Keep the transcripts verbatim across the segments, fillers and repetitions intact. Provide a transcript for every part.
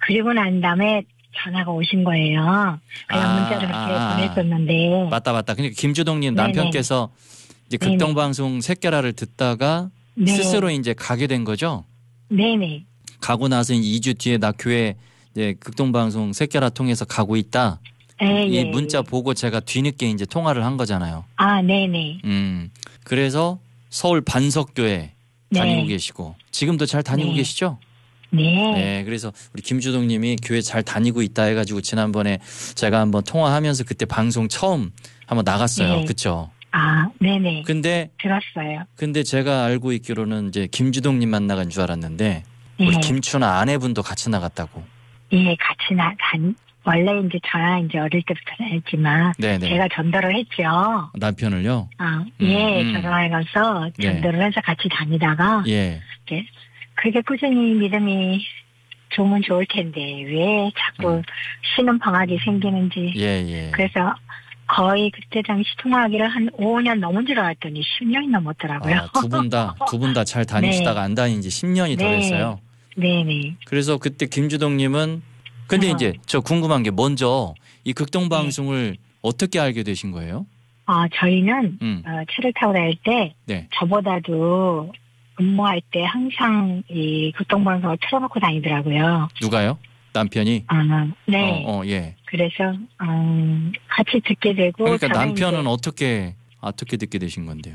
그리고 난 다음에 전화가 오신 거예요. 그냥 아, 문자로 그렇게 아, 보냈었는데. 맞다 맞다. 그러니까 김주동님 네네. 남편께서 이제 네네. 극동방송 새끼라를 듣다가 네. 스스로 이제 가게 된 거죠? 네네. 가고 나서 이제 이 주 뒤에 나 교회 이제 극동방송 새끼라 통해서 가고 있다. 에, 이 예, 문자 예. 보고 제가 뒤늦게 이제 통화를 한 거잖아요. 아, 네네. 음. 그래서 서울 반석교회 네. 다니고 계시고 지금도 잘 다니고 네. 계시죠? 네. 네. 그래서 우리 김주동 님이 교회 잘 다니고 있다 해가지고 지난번에 제가 한번 통화하면서 그때 방송 처음 한번 나갔어요. 네. 그쵸? 아, 네네. 근데 들었어요. 근데 제가 알고 있기로는 이제 김주동 님만 나간 줄 알았는데 우리 네. 김춘아 아내분도 같이 나갔다고. 예, 같이 나, 단, 원래 이제 저랑 이제 어릴 때부터 다녔지만, 네네. 제가 전도를 했죠. 남편을요? 아, 음, 예, 음. 결혼해 가서 네. 전도를 해서 같이 다니다가, 예. 예, 그렇게 꾸준히 믿음이 좋으면 좋을 텐데, 왜 자꾸 음. 쉬는 방학이 생기는지. 예, 예. 그래서 거의 그때 당시 통화하기를 한 오 년 넘은 줄 알았더니 십 년이 넘었더라고요. 아, 두 분 다, 두 분 다 잘 다니시다가 네. 안 다닌 지 십 년이 더 네. 됐어요. 네네. 그래서 그때 김주동님은 근데 어. 이제 저 궁금한 게 먼저 이 극동방송을 어떻게 알게 되신 거예요? 아, 저희는, 음. 어, 차를 타고 다닐 때, 네. 저보다도 근무할 때 항상 이 교통방송을 틀어놓고 다니더라고요. 누가요? 남편이? 아, 네. 어, 어, 예. 그래서, 음, 같이 듣게 되고. 그러니까 저는 남편은 이제, 어떻게, 어떻게 듣게 되신 건데요?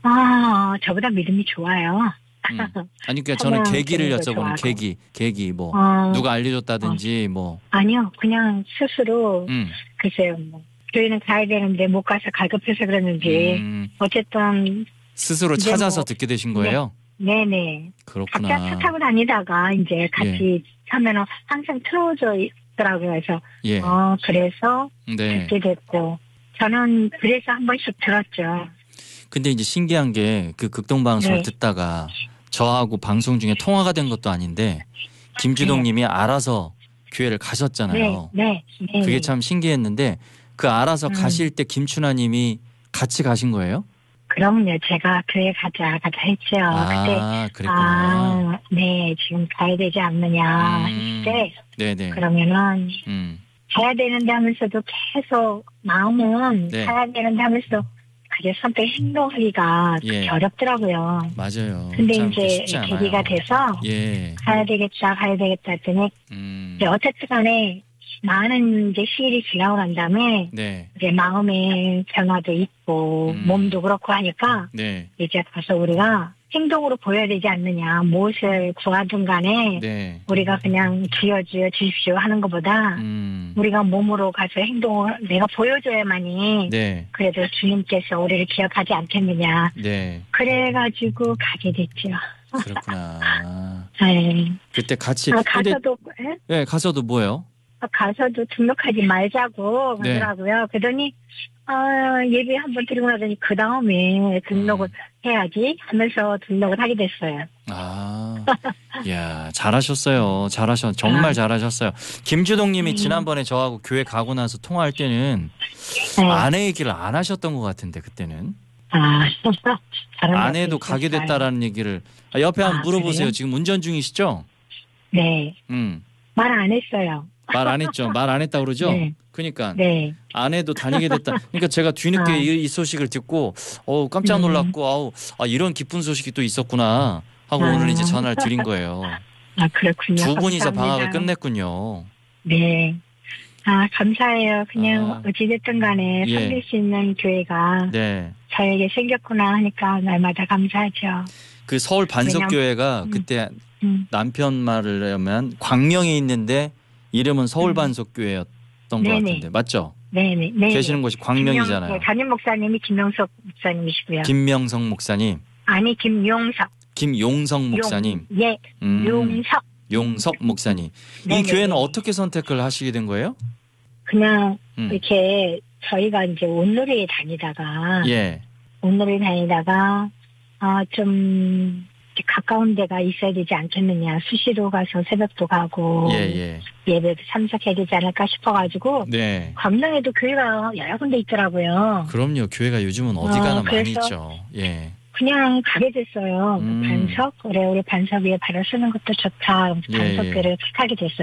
아, 저보다 믿음이 좋아요. 음. 아니, 그러니까 저는 찬양 계기를 듣는 거 여쭤보는 좋아하고. 계기, 계기 뭐 어, 누가 알려줬다든지 뭐. 아니요. 그냥 스스로, 음. 글쎄요, 뭐. 교회는 가야 되는데 못 가서 갈급해서 그러는지. 음. 어쨌든, 스스로 이제 찾아서 뭐, 듣게 되신 거예요? 네네. 그렇구나. 각자 차 타고 다니다가 이제 같이 하면은 항상 틀어져 있더라고요. 그래서 예. 어 그래서 네. 듣게 됐고 저는 그래서 한 번씩 들었죠. 근데 이제 신기한 게 그 극동방송을 네. 듣다가 저하고 방송 중에 통화가 된 것도 아닌데 김주동 님이 알아서 교회를 네, 가셨잖아요. 네, 네. 그게 참 신기했는데 그 알아서 음. 가실 때 김춘아 님이 같이 가신 거예요? 그럼요. 제가 교회 가자 가자 했죠. 그때 아, 그랬구나. 아, 네, 지금 가야 되지 않느냐 음. 했을 때 네네. 그러면은 음. 가야 되는데 하면서도 계속 마음은 네. 가야 되는데 하면서 그게 선뜻 행동하기가 예. 그렇게 어렵더라고요. 맞아요. 근데 참 이제 쉽지 않아요. 계기가 돼서 예. 가야 되겠다, 가야 되겠다 했더니 음. 이제 어쨌든 간에 많은 이제 시일이 지나고 난 다음에 네. 이제 마음의 변화도 있고 음. 몸도 그렇고 하니까 네. 이제 가서 우리가 행동으로 보여야 되지 않느냐. 무엇을 구하든 간에 네. 우리가 그냥 주여 주여 주십시오 하는 것보다 음. 우리가 몸으로 가서 행동을 내가 보여줘야만이 네. 그래도 주님께서 우리를 기억하지 않겠느냐. 네. 그래가지고 가게 됐죠. 그렇구나. 네. 그때 같이 아, 근데 가서도 예? 예, 가서도 뭐요? 아, 가서도 등록하지 말자고 네. 하더라고요. 그러더니 아, 예배 한번 드리고 나더니 그 다음에 등록을 음. 해야지 하면서 등록을 하게 됐어요. 아, 야 잘하셨어요. 잘하셨, 정말 아. 잘하셨어요. 김주동 님이 음. 지난번에 저하고 교회 가고 나서 통화할 때는 네. 아내 얘기를 안 하셨던 것 같은데 그때는. 아, 다른 아내도 것도 가게 있었어요. 됐다라는 얘기를 아, 옆에 한번 아, 물어보세요. 그래요? 지금 운전 중이시죠? 네. 음. 말 안 했어요. 말 안 했죠. 말 안 했다 그러죠? 네. 그러니까 네. 아내도 다니게 됐다. 그러니까 제가 뒤늦게 아. 이, 이 소식을 듣고 어 깜짝 놀랐고 아우 아 이런 기쁜 소식이 또 있었구나 하고 아. 오늘 이제 전화를 드린 거예요. 아, 그렇군요. 두 분이서 감사합니다. 방학을 끝냈군요. 네. 아, 감사해요. 그냥 아. 어찌됐든 간에 예. 섬길 수 있는 교회가 네. 저에게 생겼구나 하니까 날마다 감사하죠. 그 서울 반석교회가 음. 그때 음. 남편 말을 하면 광명에 있는데 이름은 서울 음. 반석교회였던 것 네네. 같은데 맞죠? 네네. 네. 계시는 곳이 광명이잖아요. 김영, 네, 담임 목사님이 김명석 목사님이시고요. 김명성 목사님, 아니, 김용석. 김용성 목사님, 용, 예. 음, 용석. 용석 목사님. 이 네네. 교회는 어떻게 선택을 하시게 된 거예요? 그냥 음. 이렇게 저희가 이제 온누리에 다니다가 예. 온누리 다니다가 아, 좀 가까운 데가 있어야 되지 않겠느냐. 수시로 가서 새벽도 가고 예, 예. 예배도 참석해야 되지 않을까 싶어가지고 네. 광명에도 교회가 여러 군데 있더라고요. 그럼요. 교회가 요즘은 어디 어, 가나 많이 그래서 있죠. 예. 그냥 가게 됐어요. 음. 반석? 그래, 우리 반석 위에 발을 쓰는 것도 좋다. 예, 반석교를 택하게 됐어요.